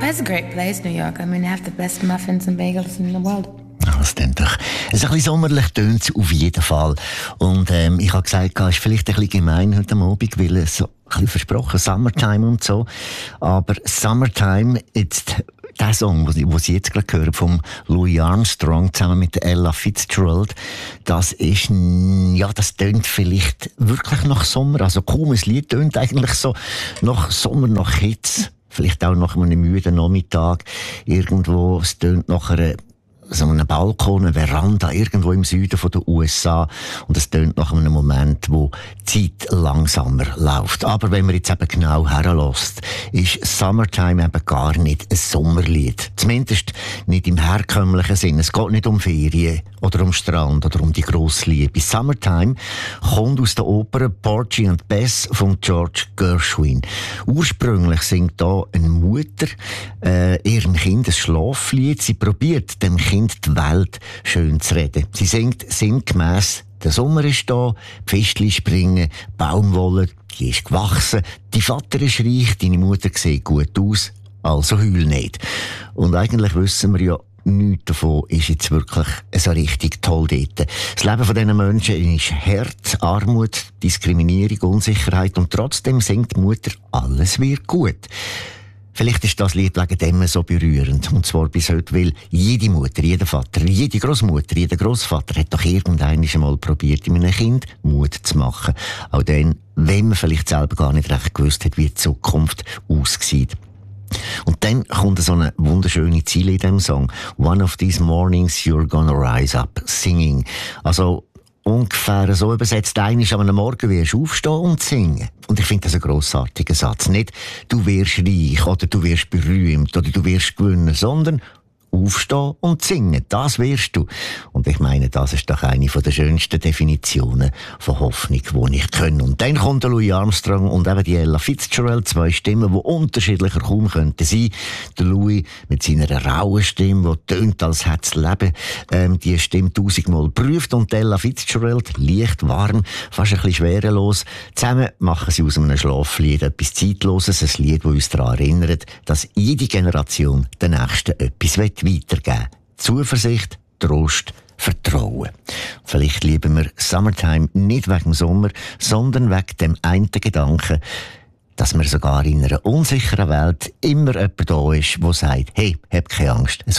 It's a great place, New York. I mean, they have the best muffins and bagels in the world. Das tönt doch. Ein bisschen sommerlich tönt es auf jeden Fall. Und ich habe gesagt, es ist vielleicht ein bisschen gemein heute Abend, weil es so ein bisschen versprochen, Summertime und so. Aber Summertime, jetzt der Song, den Sie jetzt gerade hören, von Louis Armstrong zusammen mit der Ella Fitzgerald, das ist, ja, das tönt vielleicht wirklich nach Sommer. Also kaum ein Lied tönt eigentlich so nach Sommer, nach Hitze. Vielleicht auch nach einem müden Nachmittag. Irgendwo, es tönt nach so einem Balkon, eine Veranda, irgendwo im Süden der USA. Und es tönt nach einem Moment, wo die Zeit langsamer läuft. Aber wenn man jetzt eben genau herlässt, ist Summertime eben gar nicht ein Sommerlied. Zumindest nicht im herkömmlichen Sinn. Es geht nicht um Ferien oder um Strand oder um die grosse Liebe. Summertime kommt aus der Oper Porgy and Bess von George Gershwin. Ursprünglich singt da eine Mutter ihrem Kind ein Schlaflied. Sie probiert dem Kind die Welt schön zu reden. Sie singt sinngemäss: Der Sommer ist da, die Fistli springen, Baumwolle, die ist gewachsen, dein Vater ist reich, deine Mutter sieht gut aus, also heul nicht. Und eigentlich wissen wir ja, nichts davon ist jetzt wirklich so richtig toll dort. Das Leben von diesen Menschen ist hart, Armut, Diskriminierung, Unsicherheit, und trotzdem singt die Mutter, alles wird gut. Vielleicht ist das Lied wegen dem so berührend. Und zwar bis heute, weil jede Mutter, jeder Vater, jede Großmutter, jeder Großvater hat doch irgendwann einmal probiert, in einem Kind Mut zu machen. Auch dann, wenn man vielleicht selber gar nicht recht gewusst hat, wie die Zukunft aussieht. Und dann kommt so eine wunderschöne Ziele in diesem Song. One of these mornings you're gonna rise up singing. Also ungefähr so übersetzt: eines an einem Morgen wirst du aufstehen und singen. Und ich finde das ein grossartiger Satz. Nicht, du wirst reich oder du wirst berühmt oder du wirst gewinnen, sondern aufstehen und singen. Das wirst du. Und ich meine, das ist doch eine der schönsten Definitionen von Hoffnung, die ich kenne. Und dann kommt der Louis Armstrong und eben die Ella Fitzgerald, zwei Stimmen, die unterschiedlicher kaum könnten sein. Der Louis mit seiner rauen Stimme, die tönt, als hätte das Leben die Stimme 1000-mal geprüft, und Ella Fitzgerald, leicht, warm, fast ein bisschen schwerelos. Zusammen machen sie aus einem Schlaflied etwas Zeitloses, ein Lied, das uns daran erinnert, dass jede Generation der nächsten etwas weitergeben. Zuversicht, Trost, Vertrauen. Vielleicht lieben wir Summertime nicht wegen dem Sommer, sondern wegen dem einen Gedanken, dass man sogar in einer unsicheren Welt immer jemand da ist, der sagt: Hey, hab keine Angst, es